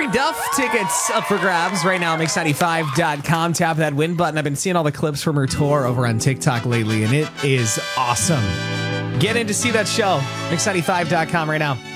Duff tickets up for grabs right now. Mix95.com. Tap that win button. I've been seeing all the clips from her tour over on TikTok lately, and it is awesome. Get in to see that show. Mix95.com right now.